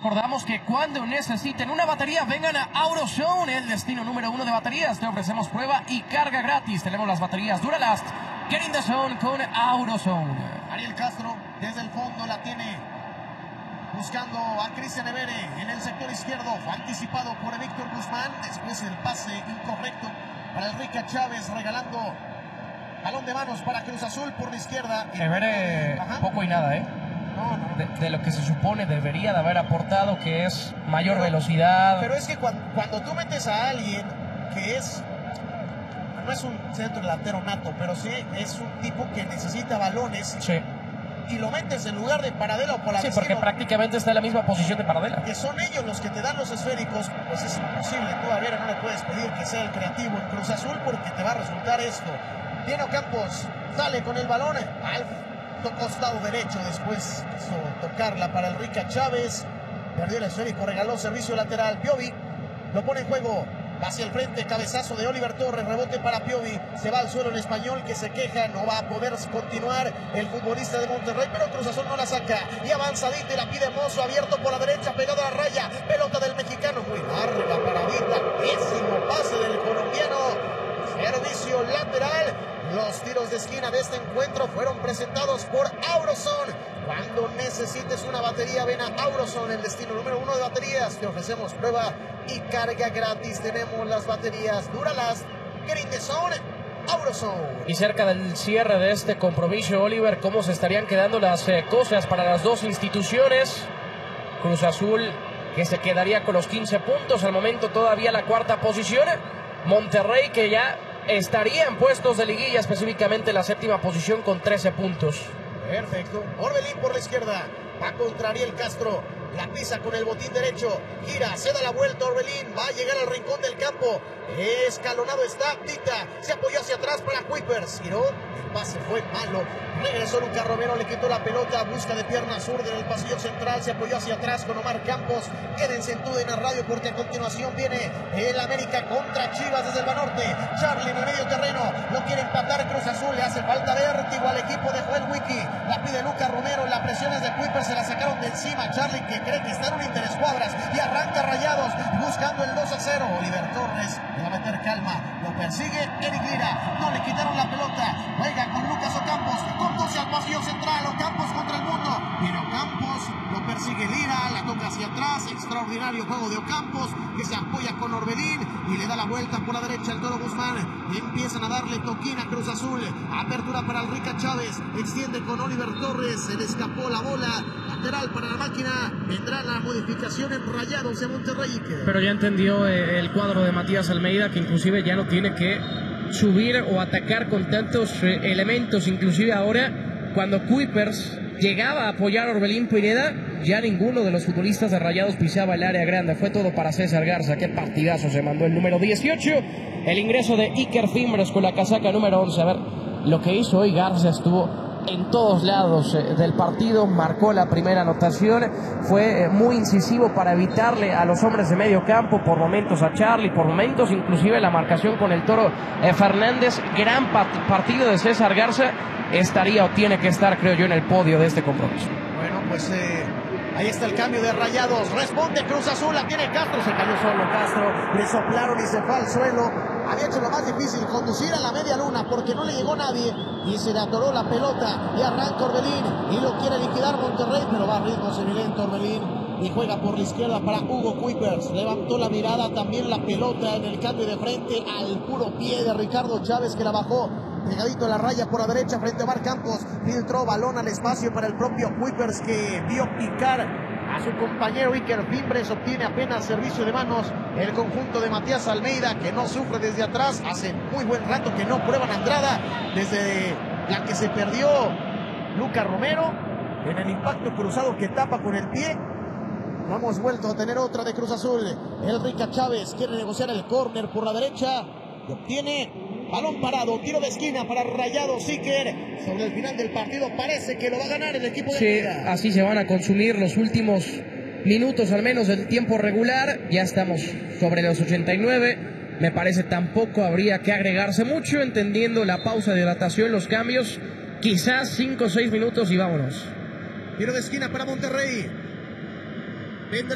recordamos que cuando necesiten una batería, vengan a AutoZone, el destino número 1 de baterías. Te ofrecemos prueba y carga gratis. Tenemos las baterías Duralast. Get in the zone con AutoZone. Ariel Castro desde el fondo la tiene, buscando a Cristian Evere en el sector izquierdo. Fue anticipado por Víctor Guzmán. Después el pase incorrecto para Enrique Chávez, regalando balón de manos para Cruz Azul por la izquierda. Evere, poco y nada, de lo que se supone debería de haber aportado, que es mayor velocidad. Pero es que cuando tú metes a alguien que no es un centro delantero nato, pero sí es un tipo que necesita balones, sí, y lo metes en lugar de Paradela o Polanco, sí, porque prácticamente está en la misma posición de Paradela, que son ellos los que te dan los esféricos, pues es imposible. Tú a Vera no le puedes pedir que sea el creativo en Cruz Azul, porque te va a resultar esto. Diego Campos sale con el balón al costado derecho, después quiso tocarla para Enrique Chávez, perdió el esférico, regaló servicio lateral. Piovi lo pone en juego, va hacia el frente, cabezazo de Oliver Torres, rebote para Piovi, se va al suelo el español que se queja, no va a poder continuar el futbolista de Monterrey, pero Cruz Azul no la saca y avanzadita y la pide Mozo, abierto por la derecha, pegado a la raya, pelota del mexicano, muy larga, paradita, pésimo pase del colombiano. Servicio lateral. Los tiros de esquina de este encuentro fueron presentados por AutoZone. Cuando necesites una batería, ven a AutoZone, el destino número 1 de baterías. Te ofrecemos prueba y carga gratis. Tenemos las baterías Duralast, Get in the Zone, AutoZone. Y cerca del cierre de este compromiso, Oliver, ¿cómo se estarían quedando las cosas para las dos instituciones? Cruz Azul, que se quedaría con los 15 puntos, al momento todavía la cuarta posición. Monterrey, que ya estaría en puestos de liguilla, específicamente la séptima posición con 13 puntos. Perfecto. Orbelín por la izquierda, va contra Ariel Castro, la pisa con el botín derecho, gira, se da la vuelta Orbelín, va a llegar al rincón del campo, escalonado está Tita, se apoyó hacia atrás para Kuipers, giró, el pase fue malo, regresó Lucas Romero, le quitó la pelota, busca de pierna zurda en el pasillo central, se apoyó hacia atrás con Omar Campos. Quédense en TUDN Radio porque a continuación viene el América contra Chivas desde el Banorte. Charlie en el medio terreno, lo quiere empatar Cruz Azul, le hace falta vértigo al equipo de Joel Wiki, la pide Lucas Romero, la presión es de Kuipers, se la sacaron de encima. Charlie, que cree que está en un interescuadras y arranca Rayados buscando el 2-0. Oliver Torres le va a meter calma, lo persigue Eric Lira, no le quitaron la pelota, juega con Lucas Ocampos, conduce al pasillo central, Ocampos contra el mundo, viene Ocampos, lo persigue Lira, la toca hacia atrás, extraordinario juego de Ocampos, que se apoya con Orbelín y le da la vuelta por la derecha el Toro Guzmán, empiezan a darle toquín a Cruz Azul, apertura para Enrique Chávez, extiende con Oliver Torres, se le escapó la bola, lateral para la máquina, vendrá la modificación en Rayados de Monterrey. Pero ya entendió el cuadro de Matías Almeida, que inclusive ya no tiene que subir o atacar con tantos elementos. Inclusive ahora, cuando Kuipers llegaba a apoyar a Orbelín Pineda, ya ninguno de los futbolistas de Rayados pisaba el área grande. Fue todo para César Garza. Qué partidazo se mandó el número 18. El ingreso de Iker Fimbres con la casaca número 11. A ver, lo que hizo hoy Garza estuvo en todos lados del partido, marcó la primera anotación, fue muy incisivo para evitarle a los hombres de medio campo, por momentos a Charlie, por momentos inclusive la marcación con el Toro Fernández. Gran partido de César Garza, estaría o tiene que estar, creo yo, en el podio de este compromiso. Bueno, pues ahí está el cambio de Rayados, responde Cruz Azul, la tiene Castro, se cayó solo Castro, le soplaron y se fue al suelo. Había hecho lo más difícil, conducir a la media luna, porque no le llegó nadie y se le atoró la pelota y arranca Orbelín y lo quiere liquidar Monterrey, pero va a ritmo semiviolento Orbelín y juega por la izquierda para Hugo Kuipers. Levantó la mirada, también la pelota en el cambio de frente al puro pie de Ricardo Chávez, que la bajó pegadito a la raya por la derecha frente a Omar Campos. Filtró balón al espacio para el propio Kuipers, que vio picar a su compañero Iker Fimbres. Obtiene apenas servicio de manos el conjunto de Matías Almeida, que no sufre desde atrás. Hace muy buen rato que no prueban entrada, desde la que se perdió Lucas Romero en el impacto cruzado que tapa con el pie. No hemos vuelto a tener otra de Cruz Azul. Enrique Chávez quiere negociar el córner por la derecha y obtiene balón parado, tiro de esquina para Rayados. Iker, sobre el final del partido parece que lo va a ganar el equipo de Liga. Sí, así se van a consumir los últimos minutos al menos del tiempo regular. Ya estamos sobre los 89. Me parece tampoco habría que agregarse mucho, entendiendo la pausa de hidratación, los cambios, quizás 5 o 6 minutos y vámonos. Tiro de esquina para Monterrey. Vendrá